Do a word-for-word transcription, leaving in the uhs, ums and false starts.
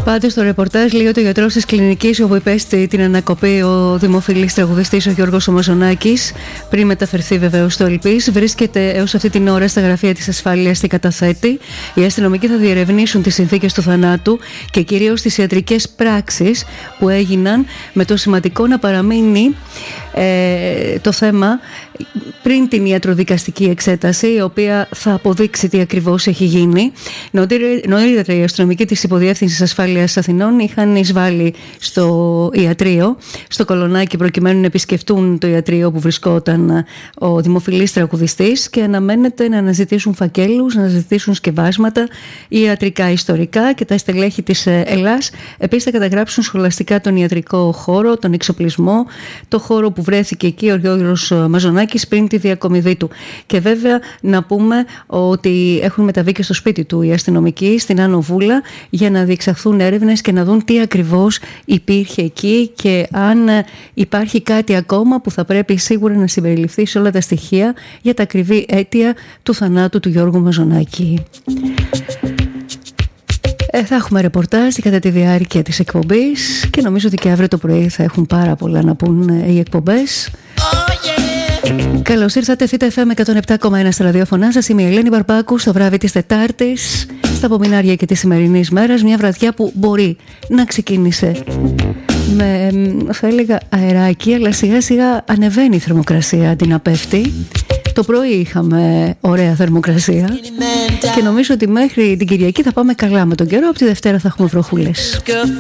Πάντως στο ρεπορτάζ λέει ότι ο γιατρός της κλινικής όπου υπέστη την ανακοπή ο δημοφιλής τραγουδιστής ο Γιώργος ο Μαζονάκης, πριν μεταφερθεί βεβαίως στο Ελπίς, βρίσκεται έως αυτή την ώρα στα γραφεία της ασφάλειας στην καταθέτη. Οι αστυνομικοί θα διερευνήσουν τις συνθήκες του θανάτου και κυρίως τις ιατρικές πράξεις που έγιναν, με το σημαντικό να παραμείνει ε, το θέμα πριν την ιατροδικαστική εξέταση, η οποία θα αποδείξει τι ακριβώς έχει γίνει. Νωρίτερα οι αστυνομικοί της Υποδιεύθυνσης Ασφάλειας Αθηνών είχαν εισβάλει στο ιατρείο, στο Κολονάκι, προκειμένου να επισκεφτούν το ιατρείο που βρισκόταν ο δημοφιλής τραγουδιστής και αναμένεται να αναζητήσουν φακέλους, να αναζητήσουν σκευάσματα, ιατρικά ιστορικά, και τα στελέχη της Ελλάς επίσης θα καταγράψουν σχολαστικά τον ιατρικό χώρο, τον εξοπλισμό, το χώρο που βρέθηκε εκεί ο Γιώργος Μαζονάκης πριν τη διακομιδή του. Και βέβαια να πούμε ότι έχουν μεταβεί και στο σπίτι του οι αστυνομικοί στην Άνω Βούλα για να διεξαχθούν έρευνες και να δουν τι ακριβώς υπήρχε εκεί και αν υπάρχει κάτι ακόμα που θα πρέπει σίγουρα να συμπεριληφθεί σε όλα τα στοιχεία για τα ακριβή αίτια του θανάτου του Γιώργου Μαζονάκη. Ε, θα έχουμε ρεπορτάζ κατά τη διάρκεια της εκπομπής και νομίζω ότι και αύριο το πρωί θα έχουν πάρα πολλά να πούν οι εκπομπές. Καλώς ήρθατε, Θήτα εφ εμ εκατόν επτά κόμμα ένα στα ραδιόφωνά σας. Είμαι η Ελένη Μπαρμπάκου, στο βράδυ της Τετάρτης, στα απομεινάρια και της σημερινής μέρας. Μια βραδιά που μπορεί να ξεκίνησε με, θα έλεγα, αεράκι, αλλά σιγά σιγά ανεβαίνει η θερμοκρασία αντί να πέφτει. Το πρωί είχαμε ωραία θερμοκρασία και νομίζω ότι μέχρι την Κυριακή θα πάμε καλά με τον καιρό. Από τη Δευτέρα θα έχουμε βροχούλες.